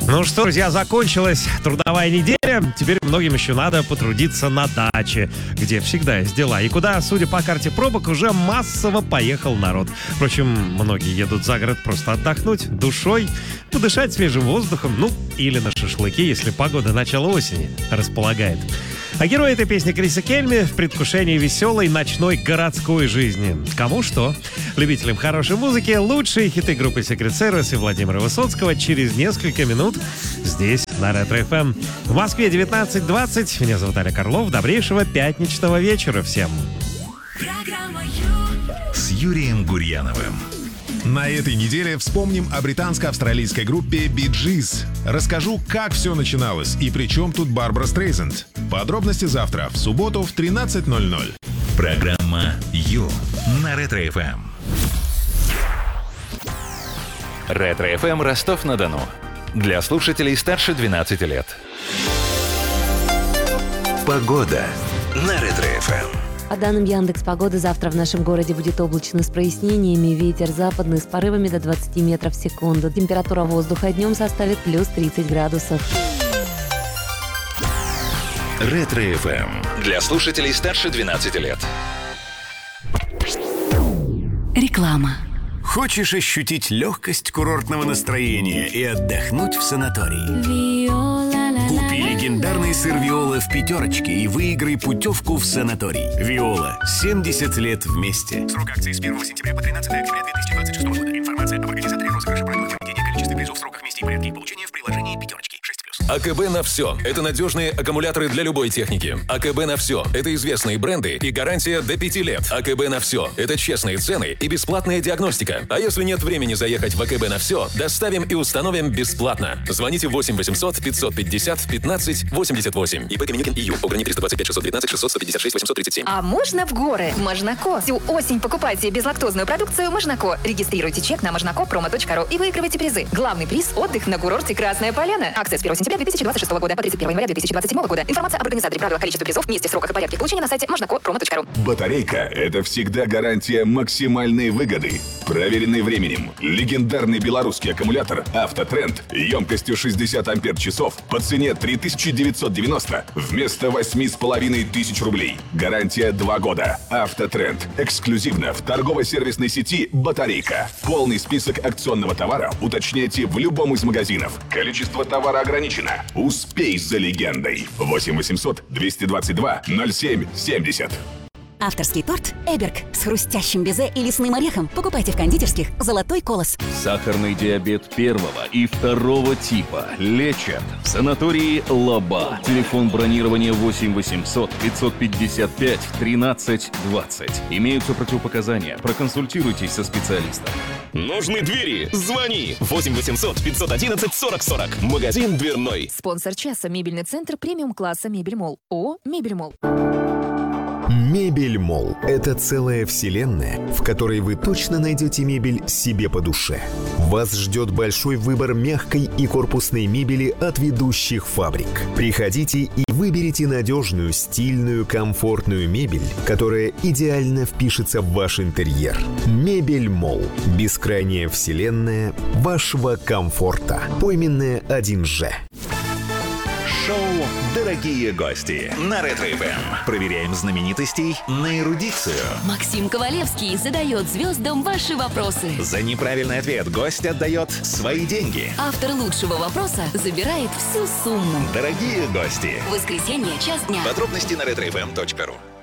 Ну что, друзья, закончилась трудовая неделя. Теперь многим еще надо потрудиться на даче, где всегда есть дела. И куда, судя по карте пробок, уже массово поехал народ. Впрочем, многие едут за город просто отдохнуть душой, подышать свежим воздухом, ну, или на шашлыки, если погода начала осени располагает. А герой этой песни Криса Кельми в предвкушении веселой ночной городской жизни. Кому что? Любителям хорошей музыки лучшие хиты группы Secret Service и Владимира Высоцкого через несколько минут здесь, на Ретро ФМ. В Москве 19:20. Меня зовут Олег Орлов. Добрейшего пятничного вечера всем. С Юрием Гурьяновым. На этой неделе вспомним о британско-австралийской группе Bee Gees. Расскажу, как все начиналось и при чем тут Барбара Стрейзенд. Подробности завтра, в субботу в 13:00. Программа «Ю» на Ретро ФМ. Ретро ФМ Ростов-на-Дону. Для слушателей старше 12 лет. Погода на Ретро ФМ. По данным Яндекс.Погоды, завтра в нашем городе будет облачно с прояснениями. Ветер западный с порывами до 20 метров в секунду. Температура воздуха днем составит плюс 30 градусов. Ретро ФМ. Для слушателей старше 12 лет. Реклама. Хочешь ощутить легкость курортного настроения и отдохнуть в санатории? Купи легендарный сыр Виола в пятерочке и выиграй путевку в санаторий. Виола. 70 лет вместе. Срок акции с 1 сентября по 13 октября 2026 года. Информация об организаторе розыгрыша, правилах проведения, количестве призов, сроках, месте и порядке их получения в приложении пятерочки. 6+. АКБ на все. Это надежные аккумуляторы для любой техники. АКБ на все. Это известные бренды и гарантия до 5 лет. АКБ на все. Это честные цены и бесплатная диагностика. А если нет времени заехать в АКБ на все, доставим и установим бесплатно. Звоните 8 800 550 15 88. ИП Каменюкин ИЮ. Уграни 325 619 600 156 837. А можно в горы? Можнако. Всю осень покупайте безлактозную продукцию Можнако. Регистрируйте чек на можнако.промо.ру и выигрывайте призы. Главный приз – отдых на курорте Красная Поляна. Акция с 1 сентября 2026 года по 31 января 2027 года. Информация об организаторе, правилах, количестве призов, месте, сроках и порядке получения на сайте можнако.промо.ру. Батарейка – это всегда гарантия максимальной выгоды. Проверенный временем. Легендарный белорусский аккумулятор «Автотренд» емкостью 60 ампер-часов по цене 3990 вместо 8500 рублей. Гарантия 2 года. «Автотренд». Эксклюзивно в торгово-сервисной сети «Батарейка». Полный список акционного товара уточняйте в любом из магазинов. Количество товара ограничено. Успей за легендой. 8 800 222 07 70. Авторский торт «Эберг» с хрустящим безе и лесным орехом покупайте в кондитерских «Золотой колос». Сахарный диабет первого и второго типа лечат в санатории «Лаба». Телефон бронирования 8 800 555 13 20. Имеются противопоказания. Проконсультируйтесь со специалистом. Нужны двери? Звони 8 800 511 40 40. Магазин дверной. Спонсор часа – мебельный центр премиум-класса «Мебель-Молл». ООО «Мебель-Молл». Мебель-Молл – это целая вселенная, в которой вы точно найдете мебель себе по душе. Вас ждет большой выбор мягкой и корпусной мебели от ведущих фабрик. Приходите и выберите надежную, стильную, комфортную мебель, которая идеально впишется в ваш интерьер. Мебель-Молл – бескрайняя вселенная вашего комфорта. Пойменная 1Ж. Шоу «Дорогие гости» на Ретро ФМ. Проверяем знаменитостей на эрудицию. Максим Ковалевский задает звездам ваши вопросы. За неправильный ответ гость отдает свои деньги. Автор лучшего вопроса забирает всю сумму. Дорогие гости. Воскресенье, час дня. Подробности на retrofm.ru.